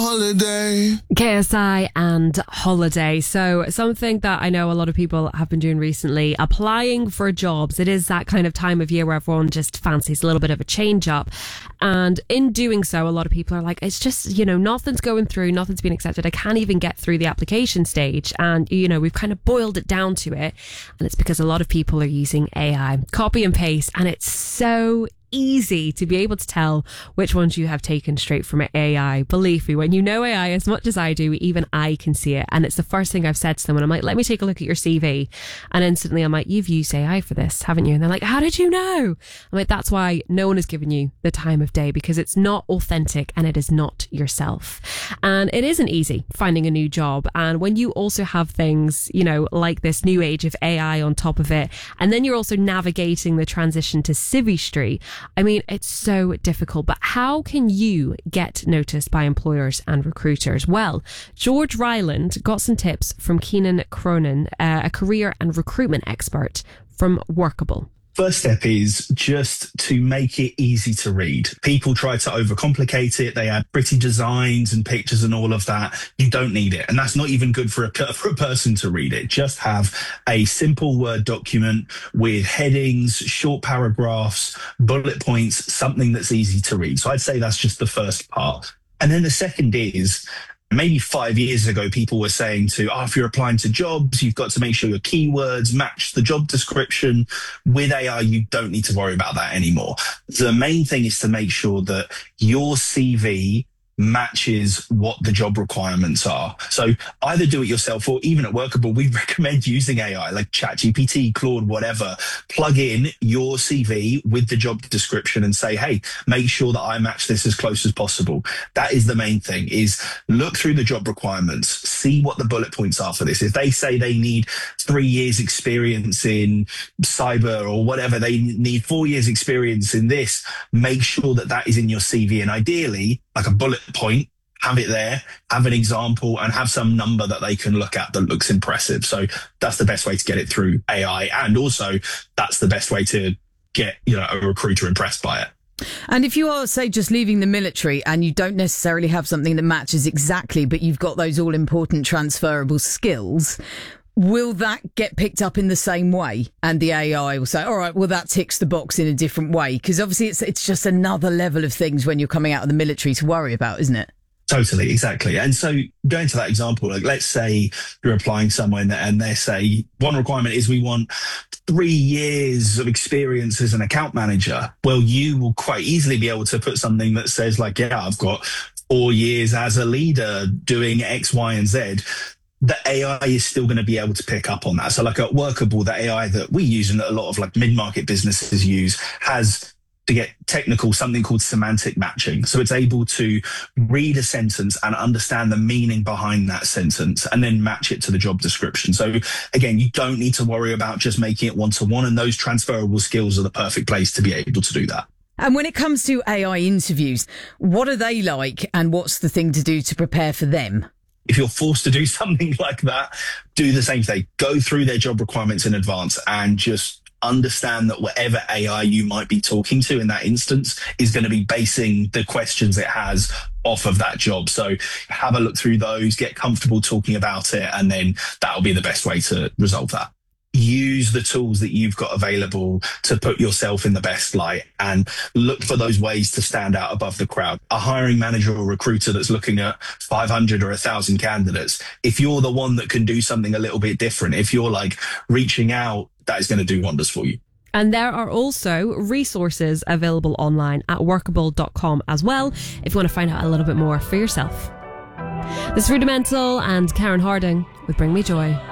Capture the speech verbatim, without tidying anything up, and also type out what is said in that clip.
holiday. K S I and holiday. So something that I know a lot of people have been doing recently, applying for jobs. It is that kind of time of year where everyone just fancies a little bit of a change up. And in doing so, a lot of people are like, it's just, you know, nothing's going through, nothing's been accepted. I can't even get through the application stage. And, you know, we've kind of boiled it down to it. And it's because a lot of people are using A I, copy and paste. And it's so easy to be able to tell which ones you have taken straight from A I. Believe me, when you know A I as much as I do, even I can see it. And it's the first thing I've said to someone. I'm like, let me take a look at your C V. And instantly I'm like, you've used A I for this, haven't you? And they're like, how did you know? I'm like, that's why no one has given you the time of day, because it's not authentic and it is not yourself. And it isn't easy finding a new job. And when you also have things, you know, like this new age of A I on top of it, and then you're also navigating the transition to Civvy Street, I mean, it's so difficult. But how can you get noticed by employers and recruiters? Well, George Ryland got some tips from Keenan Cronin, uh, a career and recruitment expert from Workable. First step is just to make it easy to read. People try to overcomplicate it. They add pretty designs and pictures and all of that. You don't need it. And that's not even good for a, for a person to read it. Just have a simple Word document with headings, short paragraphs, bullet points, something that's easy to read. So I'd say that's just the first part. And then the second is, maybe five years ago, people were saying to, oh, if you're applying to jobs, you've got to make sure your keywords match the job description. With A I, you don't need to worry about that anymore. The main thing is to make sure that your C V matches what the job requirements are. So either do it yourself, or even at Workable, we recommend using A I like ChatGPT, Claude, whatever. Plug in your C V with the job description and say, hey, make sure that I match this as close as possible. That is the main thing, is look through the job requirements, see what the bullet points are for this. If they say they need three years experience in cyber or whatever, they need four years experience in this, make sure that that is in your C V. And ideally, like a bullet point, have it there, have an example, and have some number that they can look at that looks impressive. So that's the best way to get it through A I. And also that's the best way to get, you know, a recruiter impressed by it. And if you are, say, just leaving the military and you don't necessarily have something that matches exactly, but you've got those all important transferable skills, will that get picked up in the same way? And the A I will say, all right, well, that ticks the box in a different way. Because obviously it's it's just another level of things when you're coming out of the military to worry about, isn't it? Totally, exactly. And so going to that example, like let's say you're applying somewhere and, and they say one requirement is we want three years of experience as an account manager. Well, you will quite easily be able to put something that says like, yeah, I've got four years as a leader doing X, Y, and Z. The A I is still going to be able to pick up on that. So like at Workable, the A I that we use and that a lot of like mid-market businesses use has, to get technical, something called semantic matching. So it's able to read a sentence and understand the meaning behind that sentence and then match it to the job description. So again, you don't need to worry about just making it one-to-one, and those transferable skills are the perfect place to be able to do that. And when it comes to A I interviews, what are they like and what's the thing to do to prepare for them? If you're forced to do something like that, do the same thing. Go through their job requirements in advance and just understand that whatever A I you might be talking to in that instance is going to be basing the questions it has off of that job. So have a look through those, get comfortable talking about it, and then that'll be the best way to resolve that. Use the tools that you've got available to put yourself in the best light and look for those ways to stand out above the crowd. A hiring manager or recruiter that's looking at five hundred or one thousand candidates, if you're the one that can do something a little bit different, if you're like reaching out, that is going to do wonders for you. And there are also resources available online at workable dot com as well, if you want to find out a little bit more for yourself. This is Rudimental and Karen Harding with Bring Me Joy.